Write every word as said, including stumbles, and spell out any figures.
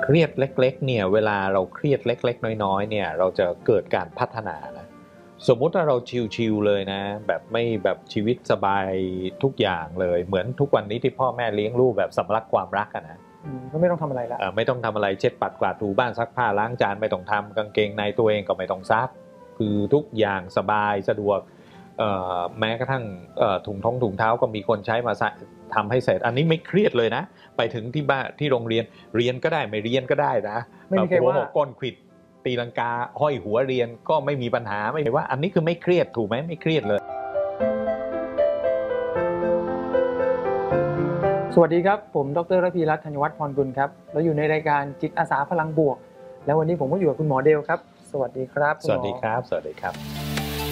เครียดเล็กๆเนี่ยเวลาเราเครียดเล็กๆน้อยๆเนี่ยเราจะเกิดการพัฒนานะสมมุติว่าเราชิลๆเลยนะแบบไม่แบบชีวิตสบายทุกอย่างเลยเหมือนทุกวันนี้ที่พ่อแม่เลี้ยงลูกแบบสำลักความรักอะนะก็ไม่ต้องทำอะไรละไม่ต้องทำอะไรเช็ดปัดกวาดถูบ้านซักผ้าล้างจานไม่ต้องทำกางเกงในตัวเองก็ไม่ต้องซักคือทุกอย่างสบายสะดวกแม้กระทั่งถุงท้องถุงเท้าก็มีคนใช้มาทำให้เสร็จอันนี้ไม่เครียดเลยนะไปถึงที่บ้านที่โรงเรียนเรียนก็ได้ไม่เรียนก็ได้นะไม่มีใครว่าหัวก้นขวิดตีลังกาห้อยหัวเรียนก็ไม่มีปัญหาไม่ใช่ว่าอันนี้คือไม่เครียดถูกไหมไม่เครียดเลยสวัสดีครับผมดร.ระพีรัตน์ธัญวัฒน์พรกุลครับเราอยู่ในรายการจิตอาสาพลังบวกแล้ววันนี้ผมก็อยู่กับคุณหมอเดลครับสวัสดีครับสวัสดีครับสวัสดีครับ